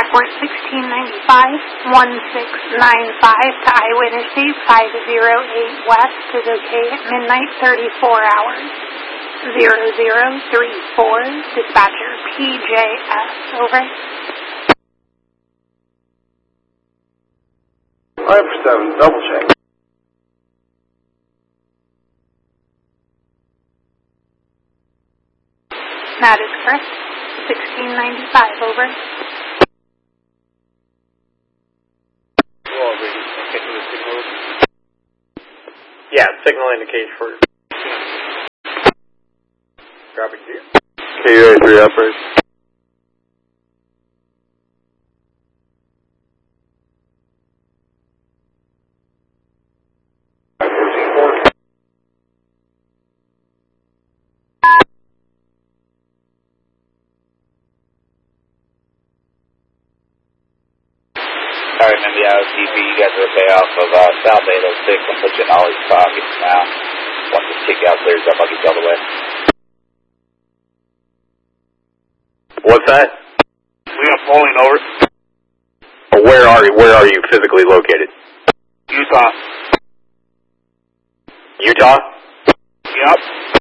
report 1695, 1695 to Eyewitness 508 West is okay at midnight 34 hours. 0034, dispatcher PJS, over. 5-7, double check. That is correct. 1695, over. Yeah, signal indicates for dropping gear. KUA3 uppers. Sorry, I'm in the IOTP. You guys are okay off of South 806. I'm putting you in all these pockets now. Once this kick out clears up, I'll get you all the way. What's that? We are pulling over. Where are you physically located? Utah. Utah? Yep.